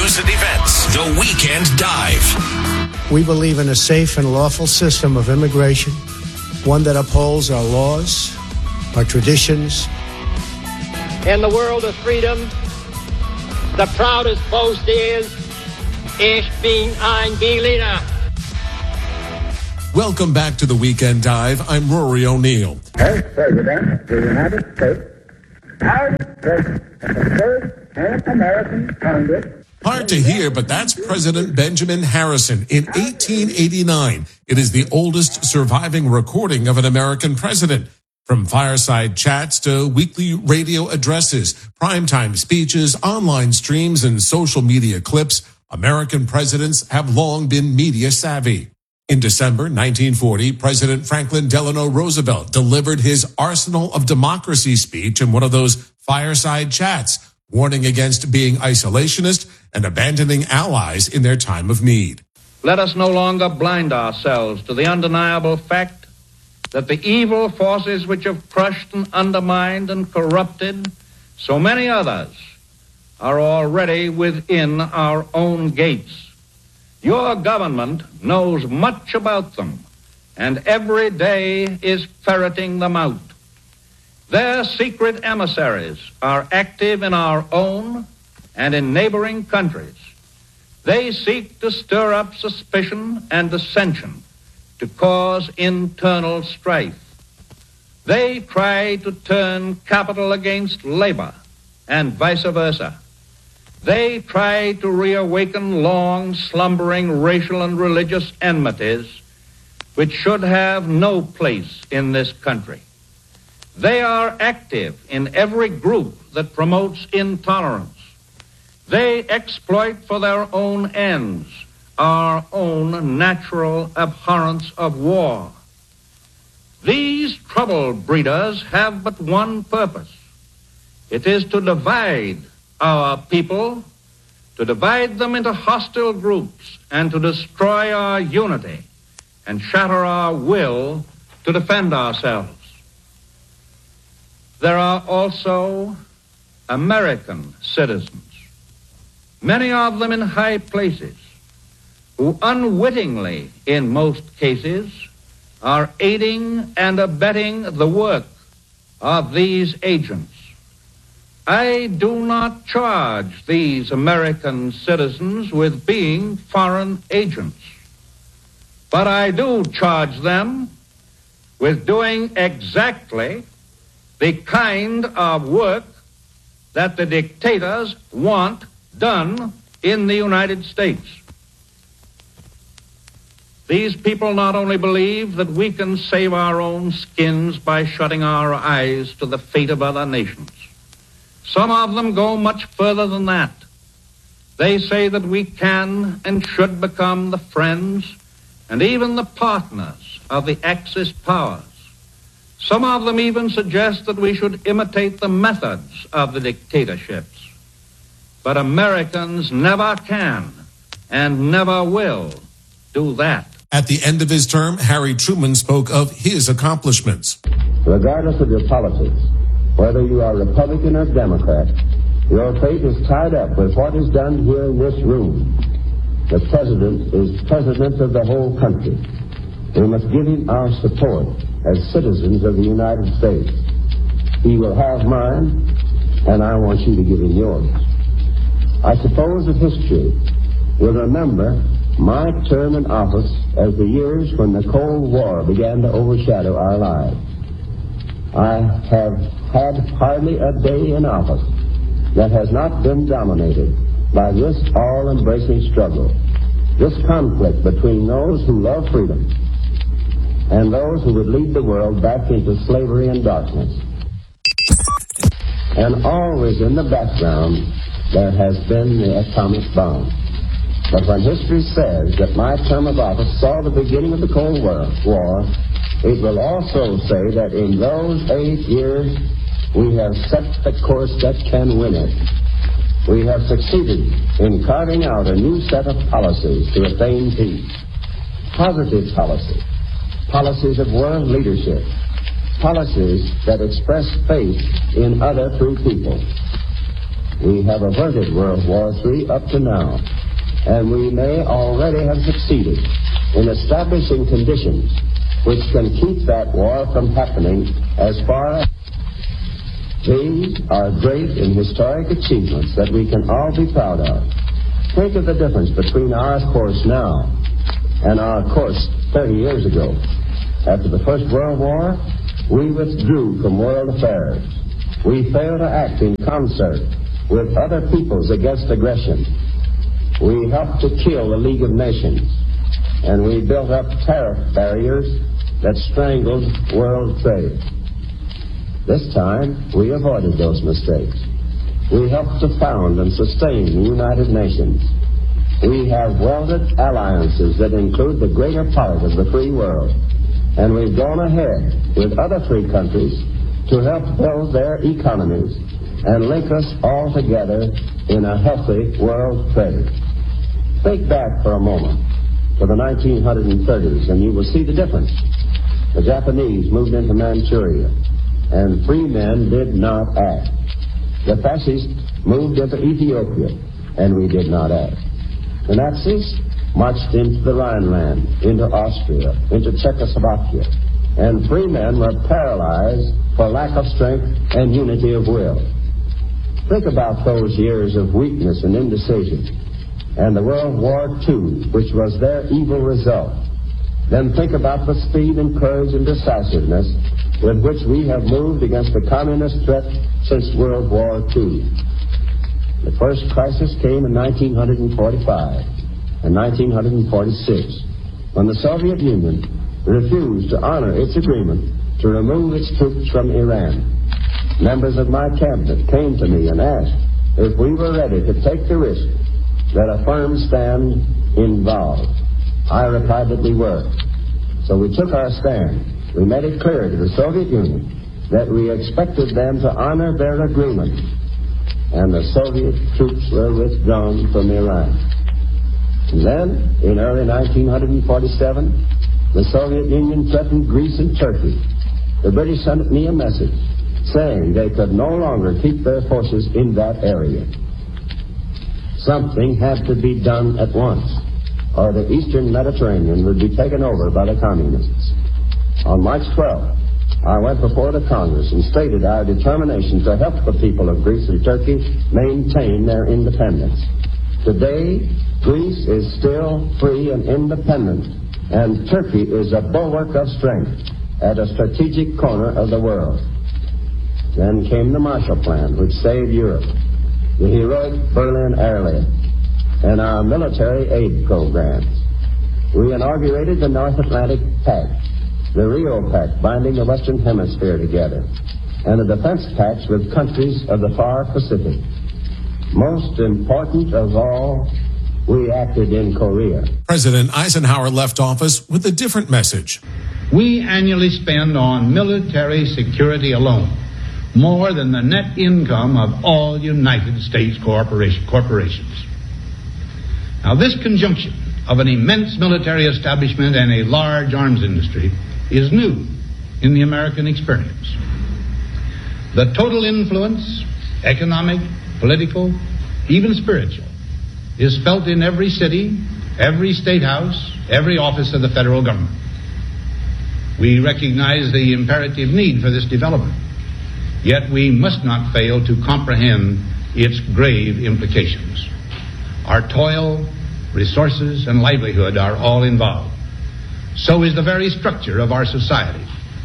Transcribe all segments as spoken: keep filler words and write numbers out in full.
news and events. The Weekend Dive. We believe in a safe and lawful system of immigration, one that upholds our laws, our traditions. In the world of freedom, the proudest boast is, Ich bin ein Berliner. Welcome back to the Weekend Dive. I'm Rory O'Neill. As President of the United States, I was President of the First Pan-American Congress. Hard to hear, but that's President Benjamin Harrison in eighteen eighty-nine. It is the oldest surviving recording of an American president. From fireside chats to weekly radio addresses, primetime speeches, online streams, and social media clips, American presidents have long been media savvy. In December nineteen forty, President Franklin Delano Roosevelt delivered his Arsenal of Democracy speech in one of those fireside chats, warning against being isolationist and abandoning allies in their time of need. Let us no longer blind ourselves to the undeniable fact that the evil forces which have crushed and undermined and corrupted so many others are already within our own gates. Your government knows much about them, and every day is ferreting them out. Their secret emissaries are active in our own and in neighboring countries. They seek to stir up suspicion and dissension, to cause internal strife. They try to turn capital against labor and vice versa. They try to reawaken long slumbering racial and religious enmities which should have no place in this country. They are active in every group that promotes intolerance. They exploit for their own ends our own natural abhorrence of war. These trouble breeders have but one purpose. It is to divide our people, to divide them into hostile groups, and to destroy our unity and shatter our will to defend ourselves. There are also American citizens, many of them in high places, who unwittingly, in most cases, are aiding and abetting the work of these agents. I do not charge these American citizens with being foreign agents, but I do charge them with doing exactly the kind of work that the dictators want done in the United States. These people not only believe that we can save our own skins by shutting our eyes to the fate of other nations. Some of them go much further than that. They say that we can and should become the friends and even the partners of the Axis powers. Some of them even suggest that we should imitate the methods of the dictatorships. But Americans never can and never will do that. At the end of his term, Harry Truman spoke of his accomplishments. Regardless of your politics, whether you are Republican or Democrat, your fate is tied up with what is done here in this room. The President is President of the whole country. We must give him our support as citizens of the United States. He will have mine, and I want you to give him yours. I suppose that history will remember my term in office as the years when the Cold War began to overshadow our lives. I have had hardly a day in office that has not been dominated by this all-embracing struggle, this conflict between those who love freedom and those who would lead the world back into slavery and darkness. And always in the background, there has been the atomic bomb. But when history says that my term of office saw the beginning of the Cold War, it will also say that in those eight years, we have set the course that can win it. We have succeeded in carving out a new set of policies to attain peace. Positive policy, policies of world leadership, policies that express faith in other free people. We have averted World War Three up to now, and we may already have succeeded in establishing conditions which can keep that war from happening as far as. These are great and historic achievements that we can all be proud of. Think of the difference between our course now and our course thirty years ago. After the First World War, we withdrew from world affairs. We failed to act in concert with other peoples against aggression. We helped to kill the League of Nations, and we built up tariff barriers that strangled world trade. This time, we avoided those mistakes. We helped to found and sustain the United Nations. We have welded alliances that include the greater part of the free world, and we've gone ahead with other free countries to help build their economies and link us all together in a healthy world trade. Think back for a moment to the nineteen thirties, and you will see the difference. The Japanese moved into Manchuria, and free men did not act. The fascists moved into Ethiopia, and we did not act. The Nazis marched into the Rhineland, into Austria, into Czechoslovakia, and free men were paralyzed for lack of strength and unity of will. Think about those years of weakness and indecision, and the World War Two, which was their evil result. Then think about the speed and courage and decisiveness with which we have moved against the communist threat since World War Two. The first crisis came in nineteen forty-five and nineteen forty-six, when the Soviet Union refused to honor its agreement to remove its troops from Iran. Members of my cabinet came to me and asked if we were ready to take the risk that a firm stand involved. I replied that we were. So we took our stand. We made it clear to the Soviet Union that we expected them to honor their agreement, and the Soviet troops were withdrawn from Iran. And then, in early nineteen forty-seven, the Soviet Union threatened Greece and Turkey. The British sent me a message saying they could no longer keep their forces in that area. Something had to be done at once, or the Eastern Mediterranean would be taken over by the communists. On March twelfth, I went before the Congress and stated our determination to help the people of Greece and Turkey maintain their independence. Today, Greece is still free and independent, and Turkey is a bulwark of strength at a strategic corner of the world. Then came the Marshall Plan, which saved Europe, the heroic Berlin Airlift, and our military aid programs. We inaugurated the North Atlantic Pact, the Rio Pact binding the Western Hemisphere together, and a defense pact with countries of the far Pacific. Most important of all, we acted in Korea. President Eisenhower left office with a different message. We annually spend on military security alone more than the net income of all United States corporation, corporations. Now, this conjunction of an immense military establishment and a large arms industry is new in the American experience. The total influence, economic, political, even spiritual, is felt in every city, every state house, every office of the federal government. We recognize the imperative need for this development, yet we must not fail to comprehend its grave implications. Our toil, resources, and livelihood are all involved. So is the very structure of our society.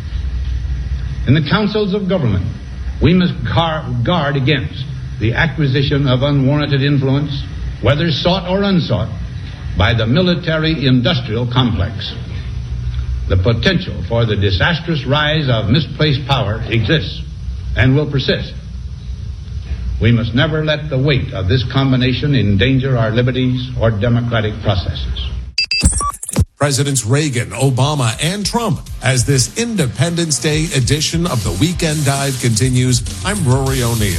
In the councils of government, we must guard against the acquisition of unwarranted influence, whether sought or unsought, by the military-industrial complex. The potential for the disastrous rise of misplaced power exists and will persist. We must never let the weight of this combination endanger our liberties or democratic processes. Presidents Reagan, Obama, and Trump. As this Independence Day edition of the Weekend Dive continues, I'm Rory O'Neill.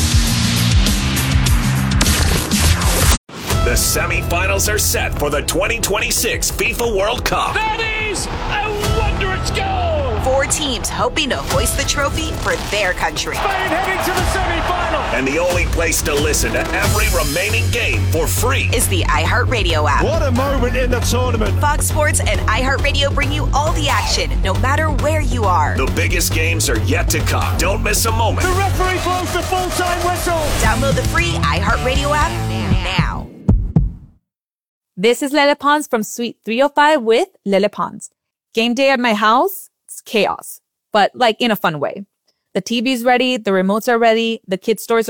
The semifinals are set for the twenty twenty-six FIFA World Cup. That is a wondrous goal! Ford teams hoping to hoist the trophy for their country. Spain heading to the semifinal. And the only place to listen to every remaining game for free is the iHeartRadio app. What a moment in the tournament. Fox Sports and iHeartRadio bring you all the action, no matter where you are. The biggest games are yet to come. Don't miss a moment. The referee blows the full-time whistle. Download the free iHeartRadio app now. This is Lele Pons from Suite three oh five with Lele Pons. Game day at my house, it's chaos, but like in a fun way. The T V's ready, the remotes are ready, the kids' stores